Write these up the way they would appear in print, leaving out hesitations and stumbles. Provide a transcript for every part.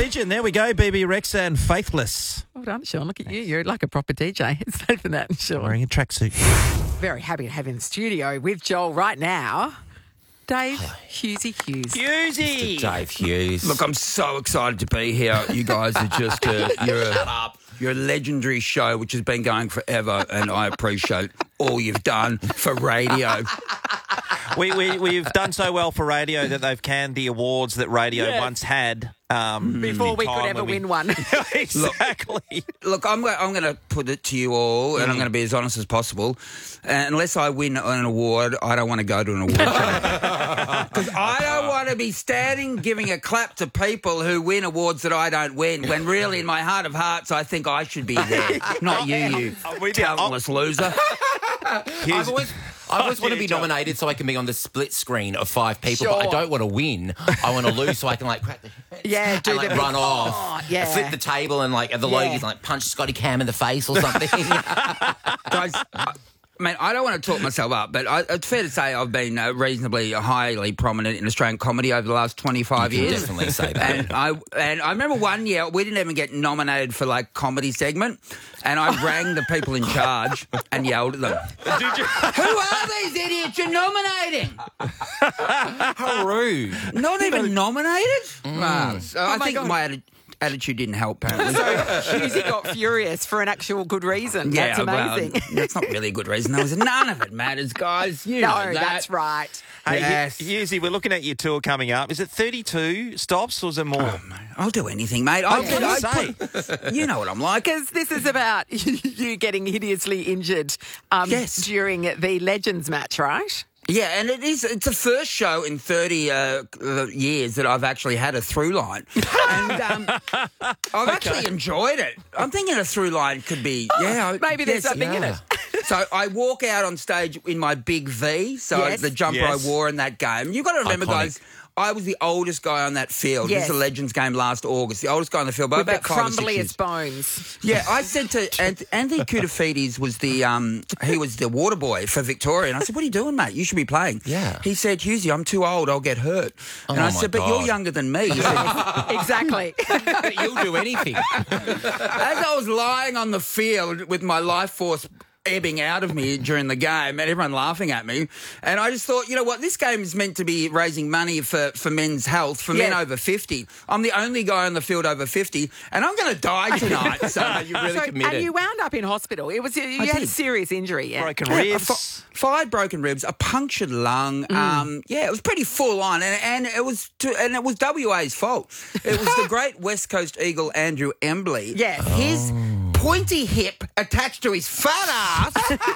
Religion. There we go. BB Rexa and Faithless. Well done, Sean. Look at you. You're like a proper DJ. It's safe for that, Sean. Wearing a tracksuit. Very happy to have in the studio with Joel right now. Dave Hughesy Hughes. Hughesy! Dave Hughes. Look, I'm so excited to be here. You guys are just you're a legendary show which has been going forever, and I appreciate all you've done for radio. We've done so well for radio that they've canned the awards that radio once had. Before we could ever win one. Exactly. Look, I'm going to put it to you all, and I'm going to be as honest as possible. Unless I win an award, I don't want to go to an award show. Because I don't want to be standing giving a clap to people who win awards that I don't win, when really in my heart of hearts I think I should be there, not you talentless loser. I always want to be nominated so I can be on the split screen of 5 people, but I don't want to win. I want to lose so I can crack the do and, the run off, flip the table and the ladies punch Scotty Cam in the face or something. Guys, I don't want to talk myself up, but it's fair to say I've been reasonably highly prominent in Australian comedy over the last 25 years. Definitely say that. And I remember one year we didn't even get nominated for comedy segment, and I rang the people in charge and yelled at them. Did you? Who are these idiots you're nominating? How rude. Not even nominated? So I think my attitude didn't help, apparently. So Hughesy got furious for an actual good reason. Yeah, that's amazing. Well, that's not really a good reason. None of it matters, guys. You know that. That's right. Hey, Yes. Hughesy, we're looking at your tour coming up. Is it 32 stops or is it more? Oh, mate, I'll do anything, mate. You know what I'm like. Because this is about you getting hideously injured during the Legends match, right? Yeah, and it's the first show in 30 years that I've actually had a through line. And I've actually enjoyed it. I'm thinking a through line could be, maybe there's something in it. So I walk out on stage in my big V, the jumper I wore in that game. You've got to remember, guys, I was the oldest guy on that field. This is a Legends game last August. The oldest guy on the field by about 5 or 6 crumbly years. as bones. Yeah, I said to Anthony Koutoufides was he was the water boy for Victoria, and I said, "What are you doing, mate? You should be playing." Yeah. He said, "Hughesy, I'm too old. I'll get hurt." And I said, "But you're younger than me." He said, Exactly. You'll do anything. as I was lying on the field with my life force ebbing out of me during the game and everyone laughing at me, and I just thought, you know what, this game is meant to be raising money for men's health, for men over 50. I'm the only guy on the field over 50, and I'm going to die tonight. So you really committed. And you wound up in hospital. You had a serious injury. Yeah. Broken ribs. 5 broken ribs, a punctured lung. It was pretty full on, and it was WA's fault. It was the great West Coast Eagle Andrew Embley. Yes. His pointy hip attached to his fat ass.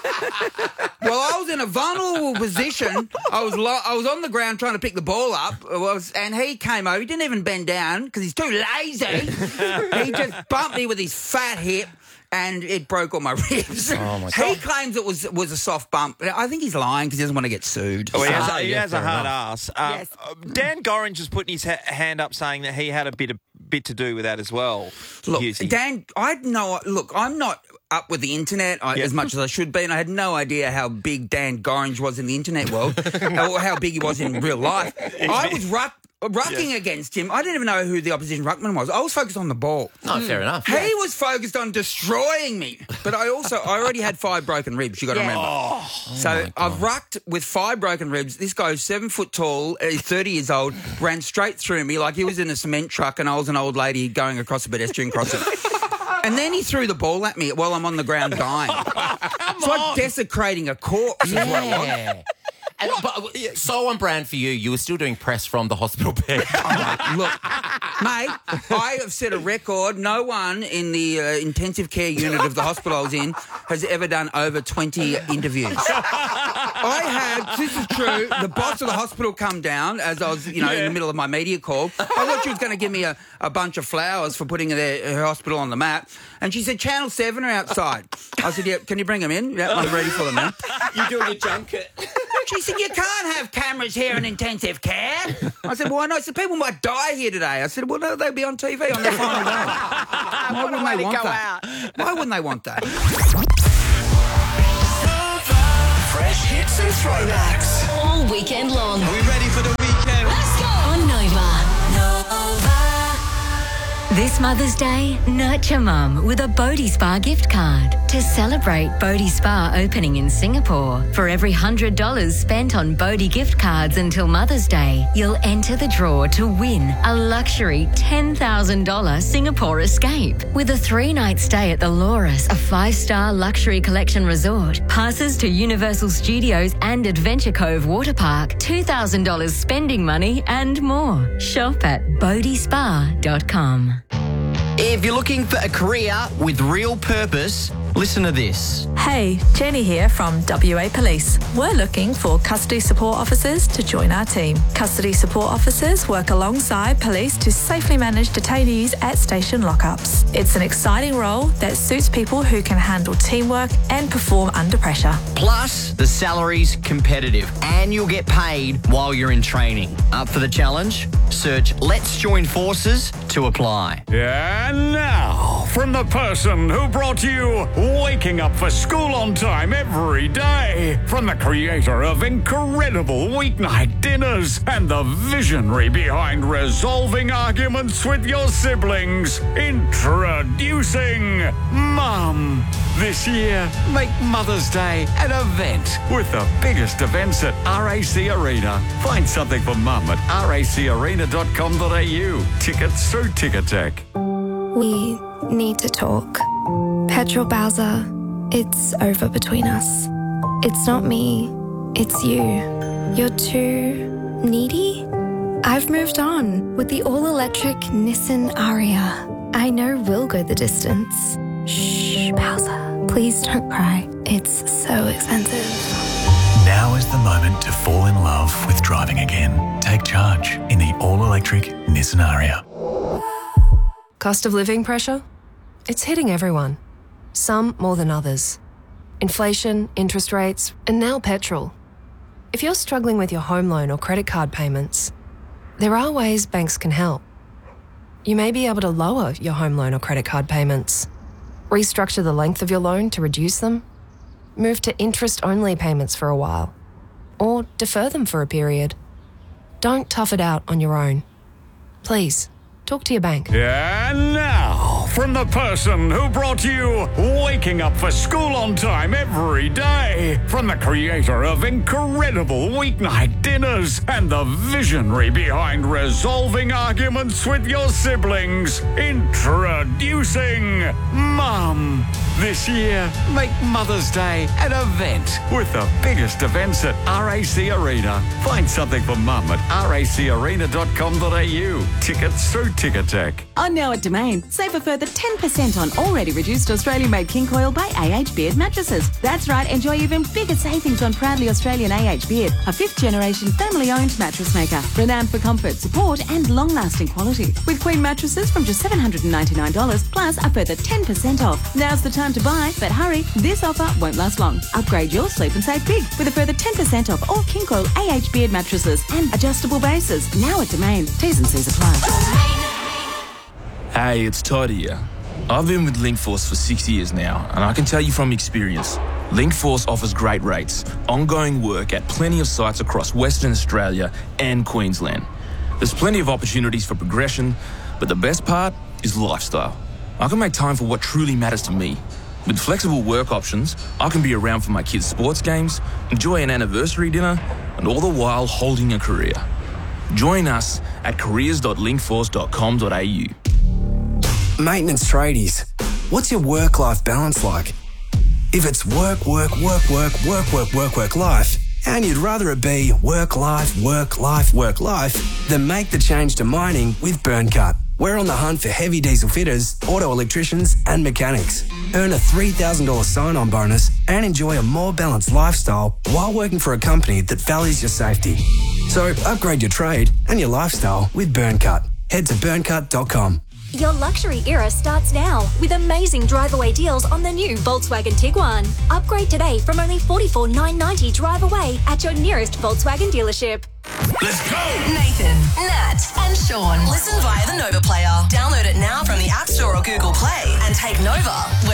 Well, I was in a vulnerable position. I was on the ground trying to pick the ball up, and he came over. He didn't even bend down because he's too lazy. He just bumped me with his fat hip, and it broke all my ribs. Oh, my God. He claims it was a soft bump. I think he's lying because he doesn't want to get sued. Oh, he has a hard ass. Yes. Dan Gorringe is putting his hand up saying that he had a bit to do with that as well. Look, Hughesy. Dan, I'm not up with the internet as much as I should be, and I had no idea how big Dan Gorringe was in the internet world or how big he was in real life. I was rucking against him. I didn't even know who the opposition ruckman was. I was focused on the ball. No, fair enough. He was focused on destroying me. But I already had 5 broken ribs, you got to remember. So I've rucked with 5 broken ribs. This guy's 7 foot tall, he's 30 years old, ran straight through me like he was in a cement truck and I was an old lady going across a pedestrian crossing. And then he threw the ball at me while I'm on the ground dying. It's like desecrating a corpse. Is what it was. But so on brand for you, you were still doing press from the hospital bed. Look, mate, I have set a record. No one in the intensive care unit of the hospital I was in has ever done over 20 interviews. I had, this is true, the boss of the hospital come down as I was, in the middle of my media call. I thought she was going to give me a bunch of flowers for putting her hospital on the map. And she said, Channel 7 are outside. I said, yeah, can you bring them in? Yeah, I'm ready for them now. You're doing a junket. She said, you can't have cameras here in intensive care. I said, why not? She said, people might die here today. I said, well, no, they'll be on TV on their final day. Why wouldn't they want that? Why wouldn't they want that? Fresh hits and throwbacks. All weekend long. Are we ready for the weekend? Let's go on Nova. Nova. This Mother's Day, nurture Mum with a Bodhi Spa gift card to celebrate Bodhi Spa opening in Singapore. For every $100 spent on Bodhi gift cards until Mother's Day, you'll enter the draw to win a luxury $10,000 Singapore escape with a 3-night stay at the Loris, a 5-star luxury collection resort, passes to Universal Studios and Adventure Cove Water Park, $2,000 spending money and more. Shop at bodhispa.com. If you're looking for a career with real purpose, listen to this. Hey, Jenny here from WA Police. We're looking for custody support officers to join our team. Custody support officers work alongside police to safely manage detainees at station lockups. It's an exciting role that suits people who can handle teamwork and perform under pressure. Plus, the salary's competitive and you'll get paid while you're in training. Up for the challenge? Search Let's Join Forces to apply. And now, from the person who brought you Waking Up for School on Time every day, from the creator of incredible weeknight dinners and the visionary behind resolving arguments with your siblings, introducing Mum. This year, make Mother's Day an event with the biggest events at RAC Arena. Find something for Mum at racarena.com.au. Tickets through Ticketek. We need to talk. Petrol Bowser, it's over between us. It's not me, it's you. You're too needy? I've moved on with the all-electric Nissan Ariya. I know we'll go the distance. Shh, Bowser. Please don't cry. It's so expensive. Now is the moment to fall in love with driving again. Take charge in the all-electric Nissan Ariya. Cost of living pressure? It's hitting everyone. Some more than others. Inflation, interest rates, and now petrol. If you're struggling with your home loan or credit card payments, there are ways banks can help. You may be able to lower your home loan or credit card payments, restructure the length of your loan to reduce them, move to interest-only payments for a while, or defer them for a period. Don't tough it out on your own. Please, talk to your bank. And now, from the person who brought you Waking Up for School on Time every day, from the creator of incredible weeknight dinners and the visionary behind resolving arguments with your siblings, introducing Mum. This year, make Mother's Day an event with the biggest events at RAC Arena. Find something for Mum at racarena.com.au. Tickets through Ticketek. On now at Domain, save a further 10% on already reduced Australian-made King Coil by AH Beard mattresses. That's right, enjoy even bigger savings on proudly Australian AH Beard, a 5th-generation family-owned mattress maker, renowned for comfort, support and long-lasting quality. With Queen mattresses from just $799, plus a further 10% off. Now's the time to buy, but hurry, this offer won't last long. Upgrade your sleep and save big with a further 10% off all King Coil AH Beard mattresses and adjustable bases. Now at Domain. T's and C's apply. Hey, it's Todd here. I've been with Linkforce for 6 years now, and I can tell you from experience, Linkforce offers great rates, ongoing work at plenty of sites across Western Australia and Queensland. There's plenty of opportunities for progression, but the best part is lifestyle. I can make time for what truly matters to me. With flexible work options, I can be around for my kids' sports games, enjoy an anniversary dinner, and all the while holding a career. Join us at careers.linkforce.com.au. Maintenance tradies, what's your work-life balance like? If it's work, life, and you'd rather it be work, life, then make the change to mining with Burncut. We're on the hunt for heavy diesel fitters, auto electricians and mechanics. Earn a $3,000 sign-on bonus and enjoy a more balanced lifestyle while working for a company that values your safety. So upgrade your trade and your lifestyle with Burncut. Head to burncut.com. Your luxury era starts now with amazing drive-away deals on the new Volkswagen Tiguan. Upgrade today from only $44,990 drive-away at your nearest Volkswagen dealership. Let's go! Nathan, Nat and Sean. Listen via the Nova player. Download it now from the App Store or Google Play and take Nova